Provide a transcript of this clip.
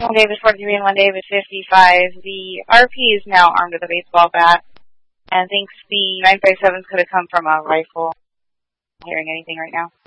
One Davis 43 and one Davis 55. The RP is now armed with a baseball bat and thinks the 957s could have come from a rifle. I'm not hearing anything right now.